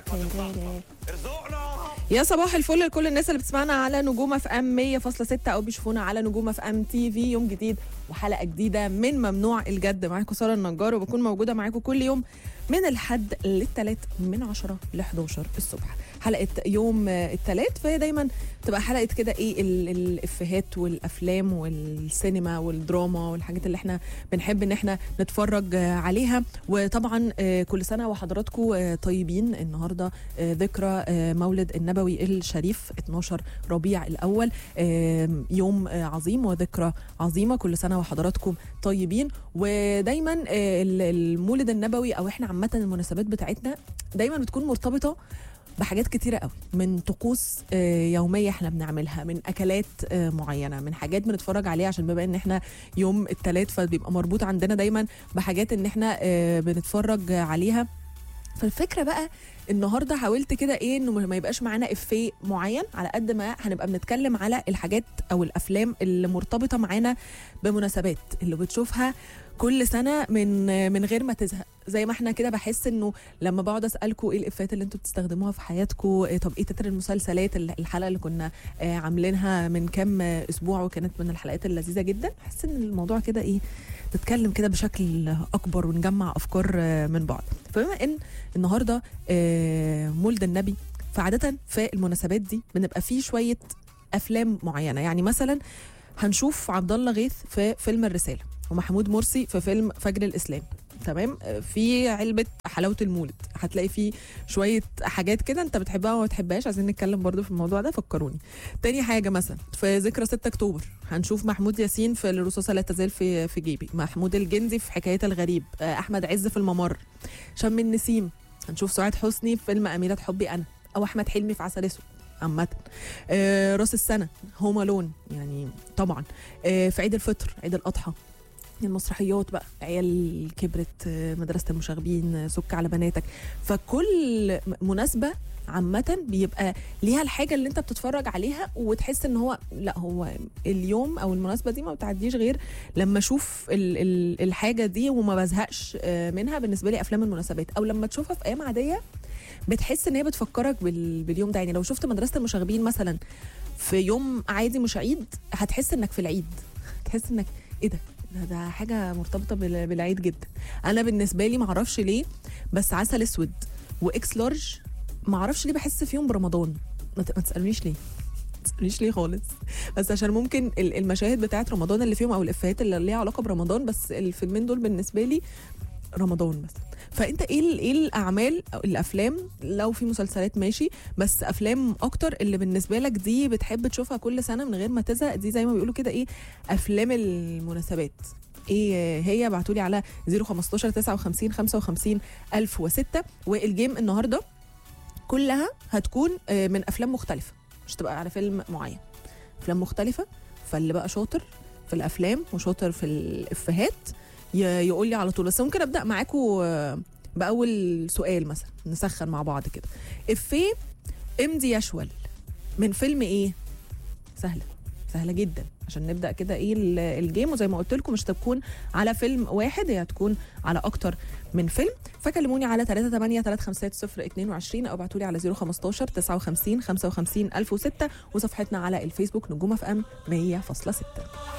يا صباح الفل لكل الناس اللي بتسمعنا على نجوم اف ام 100.6 او بيشوفونا على نجوم اف ام تي في. يوم جديد وحلقه جديده من ممنوع الجد. معاكم ساره النجار وبكون موجوده معاكم كل يوم من الحد للثلاث من 10 ل 11 الصبح. حلقه يوم الثلاث فهي دايما تبقى حلقه كده ايه الافيهات والافلام والسينما والدراما والحاجات اللي احنا بنحب ان احنا نتفرج عليها. وطبعا كل سنه وحضراتكم طيبين. النهارده ذكرى مولد النبوي الشريف 12 ربيع الاول. يوم عظيم وذكرى عظيمه. كل سنه وحضراتكم طيبين. ودايما المولد النبوي او احنا عامه المناسبات بتاعتنا دايما بتكون مرتبطه بحاجات كتيرة قوي، من طقوس يومية احنا بنعملها، من أكلات معينة، من حاجات بنتفرج عليها عشان بما ان احنا يوم الثلاث فبيبقى مربوط عندنا دايما بحاجات ان احنا بنتفرج عليها. فالفكرة بقى النهارده حاولت كده ايه انه ما يبقاش معانا افيه معين، على قد ما هنبقى بنتكلم على الحاجات او الافلام اللي مرتبطه معانا بمناسبات اللي بتشوفها كل سنه من غير ما تزهق. زي ما احنا كده بحس انه لما بقعد اسالكم ايه الافيهات اللي انتوا بتستخدموها في حياتكم، طب ايه تتر المسلسلات، الحلقه اللي كنا عاملينها من كام اسبوع وكانت من الحلقات اللذيذه جدا. بحس ان الموضوع كده ايه نتكلم كده بشكل اكبر ونجمع افكار من بعض. فبما ان النهارده مولد النبي، فعاده في المناسبات دي بنبقى فيه شويه افلام معينه. يعني مثلا هنشوف عبد الله غيث في فيلم الرساله، ومحمود مرسي في فيلم فجر الاسلام. تمام. في علبه حلاوه المولد هتلاقي فيه شويه حاجات كده انت بتحبها وما بتحبهاش. عايزين نتكلم برضو في الموضوع ده، فكروني. تاني حاجه مثلا في ذكرى 6 اكتوبر هنشوف محمود ياسين في الرصاصه لا تزال في جيبي، محمود الجندي في حكايه الغريب، احمد عز في الممر، شم النسيم هنشوف سعاد حسني في فيلم اميره حبي انا، او احمد حلمي في عسل اسود عامه. راس السنه هوم الون يعني طبعا. في عيد الفطر عيد الاضحى المسرحيات بقى، عيال كبرت، مدرسة المشاغبين، سك على بناتك. فكل مناسبة عامة بيبقى ليها الحاجة اللي انت بتتفرج عليها وتحس ان هو لا، هو اليوم او المناسبة دي ما بتعديش غير لما اشوف الحاجة دي وما بزهقش منها. بالنسبة لي افلام المناسبات، او لما تشوفها في ايام عادية بتحس ان هي بتفكرك باليوم ده. يعني لو شفت مدرسة المشاغبين مثلا في يوم عادي مش عيد، هتحس انك في العيد، تحس انك ايه ده حاجه مرتبطه بالعيد جدا. انا بالنسبه لي معرفش ليه، بس عسل اسود واكس لارج معرفش ليه بحس فيهم برمضان. ما تسالنيش ليه، ما تسالنيش ليه خالص، بس عشان ممكن المشاهد بتاعت رمضان اللي فيهم او الافيهات اللي ليها علاقه برمضان. بس الفيلمين دول بالنسبه لي رمضان بس. فانت ايه الاعمال او الافلام، لو في مسلسلات ماشي بس افلام اكتر اللي بالنسبه لك دي بتحب تشوفها كل سنه من غير ما تزهق؟ دي زي ما بيقولوا كده ايه افلام المناسبات. ايه هي؟ ابعتولي على 015 59 55 1006. والجيم النهارده كلها هتكون من افلام مختلفه، مش تبقى على فيلم معين، افلام مختلفه. فاللي بقى شاطر في الافلام وشاطر في الافيهات يقول لي على طول. بس ممكن ابدا معاكم باول سؤال مثلا، نسخن مع بعض كده. افيه امضي يشول من فيلم ايه؟ سهله جدا عشان نبدا كده ايه الجيم. وزي ما قلت لكم مش هتكون على فيلم واحد، هي هتكون على اكتر من فيلم. فكلموني على 38355022 او ابعتوا لي على 015 59 55 1006 وصفحتنا على الفيسبوك نجوم اف ام 100.6.